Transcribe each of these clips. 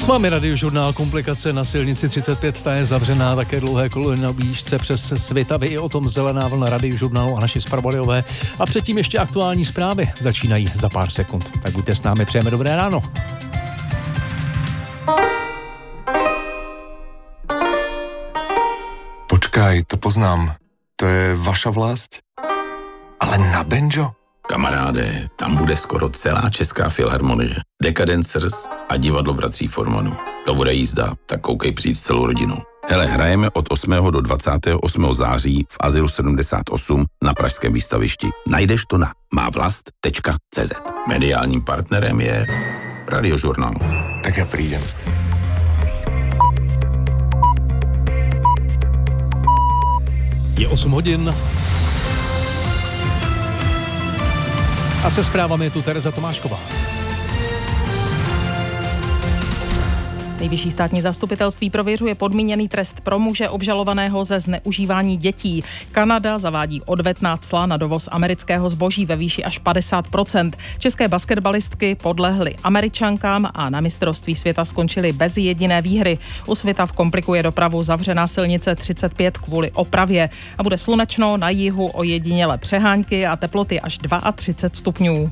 S vámi Radiožurnál. Komplikace na silnici 35, ta je zavřená, také dlouhé kolony na výšce přes Svitavy, i o tom zelená vlna Radiožurnálu a naši zpravodajové. A předtím ještě aktuální zprávy začínají za pár sekund. Tak buďte s námi, přejeme dobré ráno. Počkaj, to poznám. To je vaša vlast? Ale na banjo? Kamaráde, tam bude skoro celá Česká filharmonie, Decadencers a divadlo bratří Formanů. To bude jízda, tak koukej přijít s celou rodinou. Hele, hrajeme od 8. do 28. září v Azylu 78 na pražském výstavišti. Najdeš to na mávlast.cz. Mediálním partnerem je Radiožurnál. Tak já přijdem. Je 8 hodin. A se zprávami je tu Tereza Tomášková. Nejvyšší státní zastupitelství prověřuje podmíněný trest pro muže obžalovaného ze zneužívání dětí. Kanada zavádí odvetná cla na dovoz amerického zboží ve výši až 50%. České basketbalistky podlehly Američankám a na mistrovství světa skončily bez jediné výhry. U Svitav komplikuje dopravu zavřená silnice 35 kvůli opravě. A bude slunečno, na jihu ojediněle přehánky a teploty až 32 stupňů.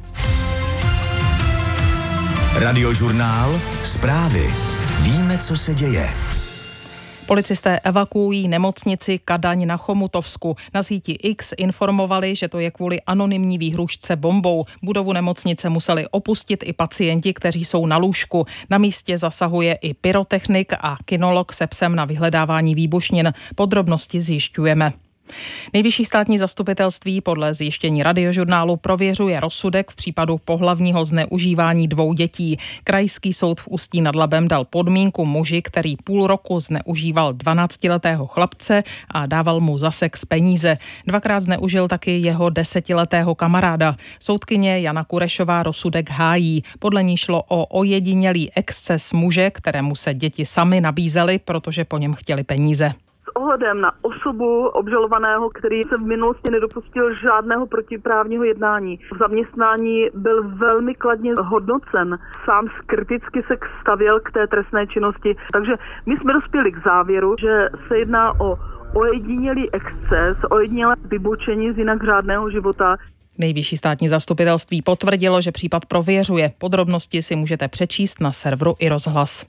Radiožurnál. Zprávy. Víme, co se děje. Policisté evakuují nemocnici Kadaň na Chomutovsku. Na síti X informovali, že to je kvůli anonymní výhružce bombou. Budovu nemocnice museli opustit i pacienti, kteří jsou na lůžku. Na místě zasahuje i pyrotechnik a kynolog se psem na vyhledávání výbušnin. Podrobnosti zjišťujeme. Nejvyšší státní zastupitelství podle zjištění Radiožurnálu prověřuje rozsudek v případu pohlavního zneužívání 2 dětí. Krajský soud v Ústí nad Labem dal podmínku muži, který půl roku zneužíval 12letého chlapce a dával mu za sex peníze. 2krát zneužil taky jeho 10letého kamaráda. Soudkyně Jana Kurešová rozsudek hájí. Podle ní šlo o ojedinělý exces muže, kterému se děti sami nabízely, protože po něm chtěli peníze. S ohledem na osobu obžalovaného, který se v minulosti nedopustil žádného protiprávního jednání. V zaměstnání byl velmi kladně hodnocen. Sám kriticky se stavěl k té trestné činnosti. Takže my jsme dospěli k závěru, že se jedná o ojedinělý exces, ojedinělé vybočení z jinak řádného života. Nejvyšší státní zastupitelství potvrdilo, že případ prověřuje. Podrobnosti si můžete přečíst na serveru iRozhlas.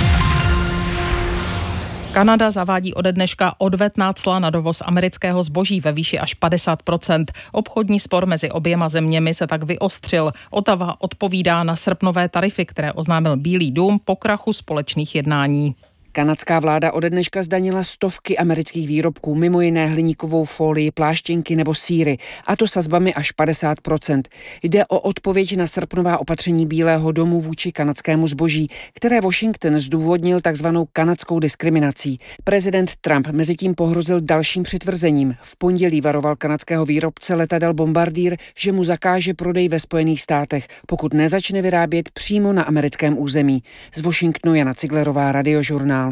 Kanada zavádí ode dneška odvetná cla na dovoz amerického zboží ve výši až 50%. Obchodní spor mezi oběma zeměmi se tak vyostřil. Ottawa odpovídá na srpnové tarify, které oznámil Bílý dům po krachu společných jednání. Kanadská vláda ode dneška zdanila stovky amerických výrobků, mimo jiné hliníkovou folii, pláštěnky nebo sýry, a to sazbami až 50%. Jde o odpověď na srpnová opatření Bílého domu vůči kanadskému zboží, které Washington zdůvodnil takzvanou kanadskou diskriminací. Prezident Trump mezitím pohrozil dalším přitvrzením. V pondělí varoval kanadského výrobce letadel Bombardier, že mu zakáže prodej ve Spojených státech, pokud nezačne vyrábět přímo na americkém území. Z Washingtonu Jana Ciglerová, Radiožurnál.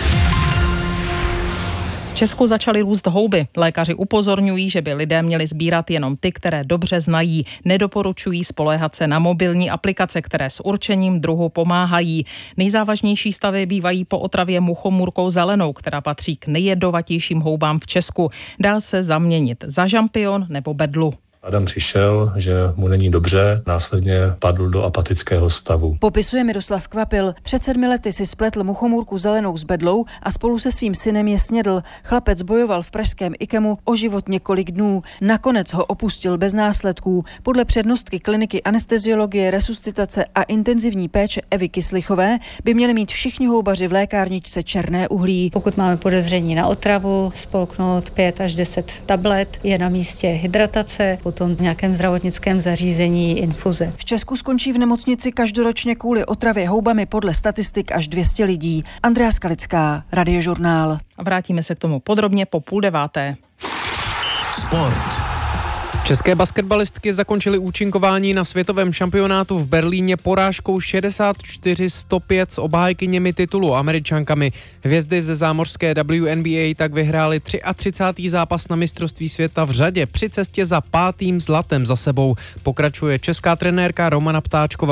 V Česku začaly růst houby. Lékaři upozorňují, že by lidé měli sbírat jenom ty, které dobře znají. Nedoporučují spoléhat se na mobilní aplikace, které s určením druhu pomáhají. Nejzávažnější stavy bývají po otravě muchomůrkou zelenou, která patří k nejjedovatějším houbám v Česku. Dá se zaměnit za žampion nebo bedlu. Adam přišel, že mu není dobře, následně padl do apatického stavu. Popisuje Miroslav Kvapil. Před 7 lety si spletl muchomůrku zelenou s bedlou a spolu se svým synem je snědl. Chlapec bojoval v pražském IKEMu o život několik dnů. Nakonec ho opustil bez následků. Podle přednostky kliniky anesteziologie, resuscitace a intenzivní péče Evy Kyslichové by měli mít všichni houbaři v lékárničce černé uhlí. Pokud máme podezření na otravu, spolknout 5 až 10 tablet, je na místě hydratace, potom v nějakém zdravotnickém zařízení infuze. V Česku skončí v nemocnici každoročně kvůli otravě houbami podle statistik až 200 lidí. Andrea Skalická, Radiožurnál. A vrátíme se k tomu podrobně po 8:30. Sport. České basketbalistky zakončily účinkování na světovém šampionátu v Berlíně porážkou 64-105 s obhájkyněmi titulu Američankami. Hvězdy ze zámořské WNBA tak vyhrály 33. zápas na mistrovství světa v řadě při cestě za 5. zlatem za sebou. Pokračuje česká trenérka Romana Ptáčková.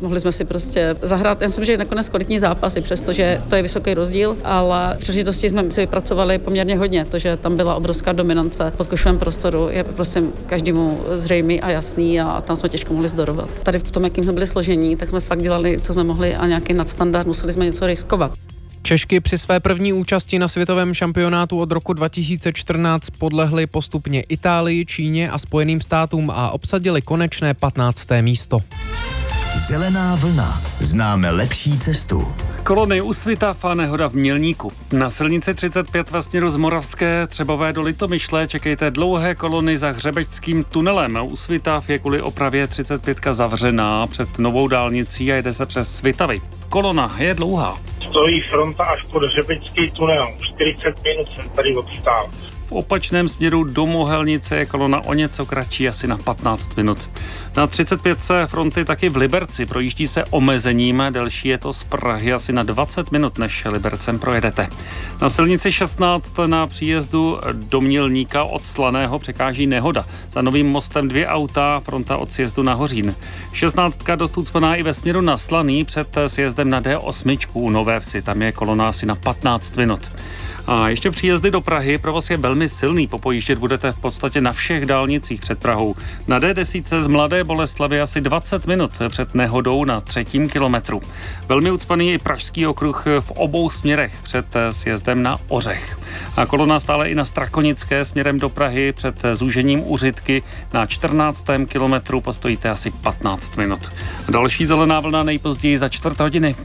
mohli jsme si prostě zahrát. Já myslím, že nakonec kvalitní zápasy, přestože to je vysoký rozdíl, ale příležitosti jsme si vypracovali poměrně hodně. To, že tam byla obrovská dominance pod košovém prostoru, je prostě každému zřejmý a jasný a tam jsme těžko mohli zdorovat. Tady v tom, jakým jsme byli složení, tak jsme fakt dělali, co jsme mohli a nějaký nadstandard, museli jsme něco riskovat. Češky při své první účasti na světovém šampionátu od roku 2014 podlehly postupně Itálii, Číně a Spojeným státům a obsadili konečné 15. místo. Zelená vlna. Známe lepší cestu. Kolony u Svitav a nehoda v Mělníku. Na silnici 35 ve směru z Moravské Třebové do Litomyšle čekejte dlouhé kolony za Hřebečským tunelem. U Svitav je kvůli opravě 35 zavřená před novou dálnicí a jede se přes Svitavy. Kolona je dlouhá. Stojí fronta až pod Hřebečský tunel. 40 minut jsem tady obstál. V opačném směru do Mohelnice je kolona o něco kratší, asi na 15 minut. Na 35 fronty taky v Liberci projíždí se omezením, delší je to z Prahy asi na 20 minut, než Libercem projedete. Na silnici 16 na příjezdu do Mělníka od Slaného překáží nehoda. Za Novým mostem 2 auta, fronta od sjezdu na Hořín. 16 dost ucpaná i ve směru na Slaný před sjezdem na D8 u Nové Vsi, tam je kolona asi na 15 minut. A ještě příjezdy do Prahy, provoz je velmi silný, popojíždět budete v podstatě na všech dálnicích před Prahou. Na D10 z Mladé Boleslavi asi 20 minut před nehodou na 3. kilometru. Velmi ucpaný je i Pražský okruh v obou směrech před sjezdem na Ořech. A kolona stále i na Strakonické směrem do Prahy před zúžením u Řitky na 14. kilometru postojíte asi 15 minut. Další zelená vlna nejpozději za 4 hodiny.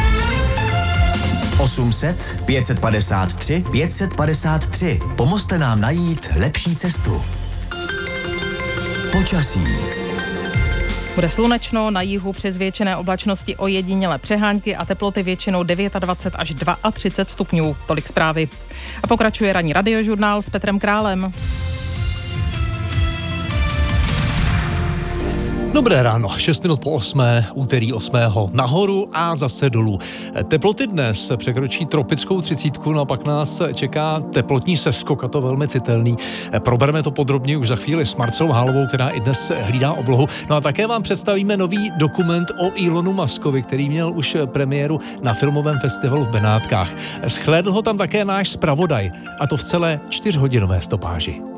800 553 553. Pomozte nám najít lepší cestu. Počasí. Bude slunečno, na jihu přes většiné oblačnosti ojedinělé přehánky a teploty většinou 29 až 32 stupňů. Tolik zprávy. A pokračuje ranní radiožurnál s Petrem Králem. Dobré ráno, 6 minut po 8, úterý 8. nahoru a zase dolů. Teploty dnes překročí tropickou 30, no a pak nás čeká teplotní seskok, a to velmi citelný. Probereme to podrobně už za chvíli s Marcelou Hálovou, která i dnes hlídá oblohu. No a také vám představíme nový dokument o Elonu Muskovi, který měl už premiéru na filmovém festivalu v Benátkách. Shlédl ho tam také náš zpravodaj, a to v celé 4hodinové stopáži.